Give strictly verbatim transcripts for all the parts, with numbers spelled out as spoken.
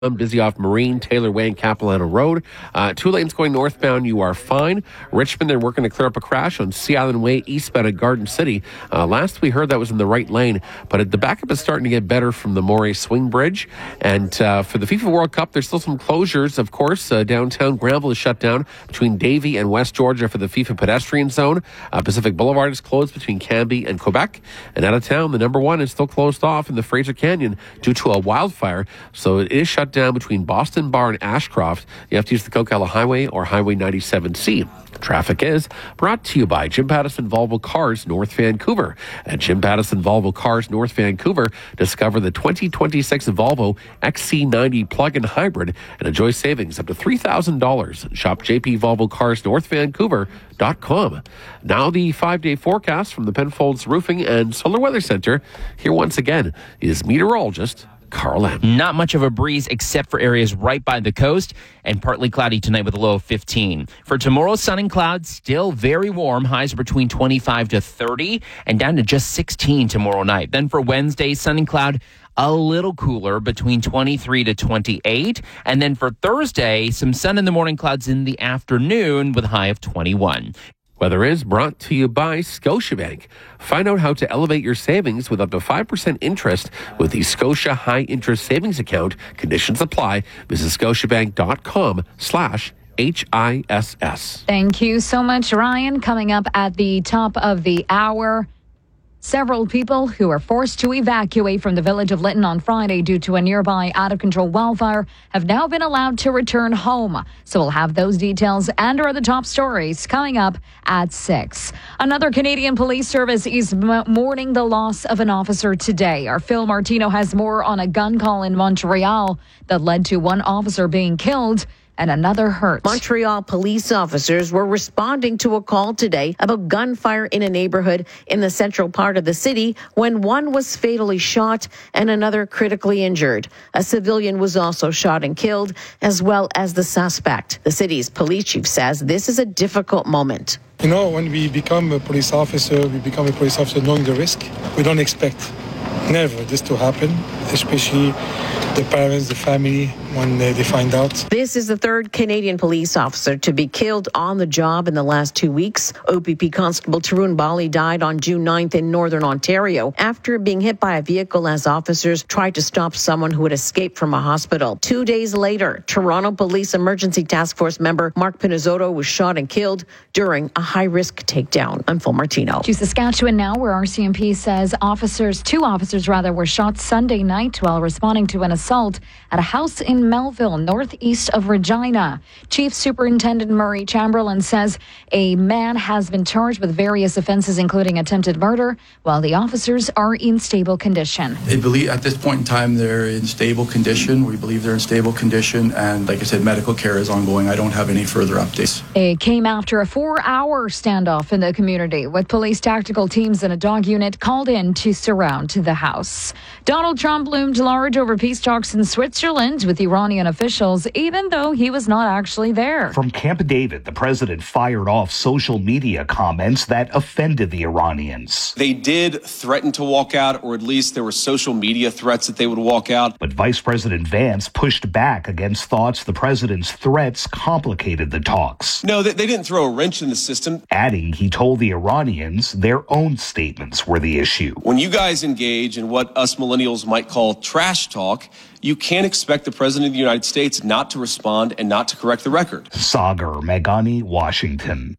Busy off Marine, Taylor Way, and Capilano Road. Uh, two lanes going northbound, you are fine. Richmond, they're working to clear up a crash on Sea Island Way, eastbound at Garden City. Uh, last we heard, that was in the right lane, but the backup is starting to get better from the Moray Swing Bridge. And uh, for the FIFA World Cup, there's still some closures, of course. Uh, downtown Granville is shut down between Davie and West Georgia for the FIFA pedestrian zone. Uh, Pacific Boulevard is closed between Canby and Quebec. And out of town, the number one is still closed off in the Fraser Canyon due to a wildfire. So it is shut down between Boston Bar and Ashcroft. You have to use the Coquella Highway or Highway ninety-seven C. Traffic is brought to you by Jim Pattison Volvo Cars, North Vancouver. At Jim Pattison Volvo Cars, North Vancouver, discover the twenty twenty-six Volvo X C ninety plug-in hybrid and enjoy savings up to three thousand dollars. Shop J P Volvo Cars, North Vancouver dot com. Now the five-day forecast from the Penfolds Roofing and Solar Weather Center. Here once again is meteorologist Carl M. Not much of a breeze except for areas right by the coast, and partly cloudy tonight with a low of fifteen. For tomorrow, sun and clouds, still very warm. Highs are between twenty-five to thirty and down to just sixteen tomorrow night. Then for Wednesday, sun and cloud, a little cooler between twenty-three to twenty-eight. And then for Thursday, some sun in the morning, clouds in the afternoon with a high of twenty-one. Weather is brought to you by Scotiabank. Find out how to elevate your savings with up to five percent interest with the Scotia High Interest Savings Account. Conditions apply. Visit scotiabank.com slash H I S S. Thank you so much, Ryan. Coming up at the top of the hour, several people who were forced to evacuate from the village of Lytton on Friday due to a nearby out-of-control wildfire have now been allowed to return home. So we'll have those details and our other top stories coming up at six. Another Canadian police service is m- mourning the loss of an officer today. Our Phil Martino has more on a gun call in Montreal that led to one officer being killed and another hurt. Montreal police officers were responding to a call today about gunfire in a neighborhood in the central part of the city when one was fatally shot and another critically injured. A civilian was also shot and killed, as well as the suspect. The city's police chief says this is a difficult moment. You know, when we become a police officer, we become a police officer knowing the risk. We don't expect never this to happen, especially the parents, the family, when they, they find out. This is the third Canadian police officer to be killed on the job in the last two weeks. O P P Constable Tarun Bali died on June ninth in Northern Ontario after being hit by a vehicle as officers tried to stop someone who had escaped from a hospital. Two days later, Toronto Police Emergency Task Force member Mark Pinizzotto was shot and killed during a high-risk takedown. I'm Phil Martino. To Saskatchewan now, where R C M P says officers, two officers rather, were shot Sunday night while responding to an assault at a house in Melville, northeast of Regina. Chief Superintendent Murray Chamberlain says a man has been charged with various offenses, including attempted murder, while the officers are in stable condition. They believe at this point in time they're in stable condition. We believe they're in stable condition, and like I said, medical care is ongoing. I don't have any further updates. It came after a four-hour standoff in the community, with police tactical teams and a dog unit called in to surround the house. Donald Trump loomed large over peace talks in Switzerland with Iranian officials, even though he was not actually there. From Camp David, the president fired off social media comments that offended the Iranians. They did threaten to walk out, or at least there were social media threats that they would walk out. But Vice President Vance pushed back against thoughts the president's threats complicated the talks. No, they, they didn't throw a wrench in the system. Adding he told the Iranians their own statements were the issue. When you guys engage in what us millennials might call trash talk, you can't expect the president of the United States not to respond and not to correct the record. Sagar Meghani, Washington.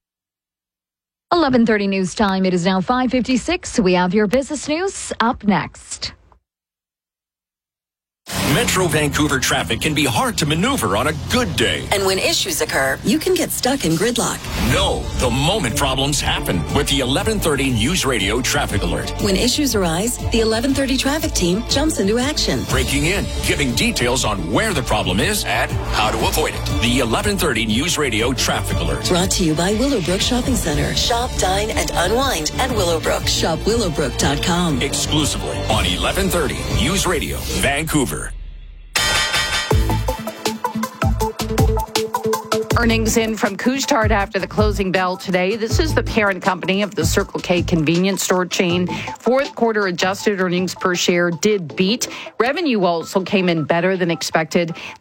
eleven thirty news time. It is now five fifty-six. We have your business news up next. Metro Vancouver traffic can be hard to maneuver on a good day. And when issues occur, you can get stuck in gridlock. No, the moment problems happen with the eleven thirty News Radio Traffic Alert. When issues arise, the eleven thirty traffic team jumps into action. Breaking in, giving details on where the problem is and how to avoid it. The eleven thirty News Radio Traffic Alert. Brought to you by Willowbrook Shopping Center. Shop, dine, and unwind at Willowbrook. Shop willowbrook dot com. Exclusively on eleven thirty News Radio, Vancouver. Earnings in from Couche-Tard after the closing bell today. This is the parent company of the Circle K convenience store chain. Fourth quarter adjusted earnings per share did beat. Revenue also came in better than expected.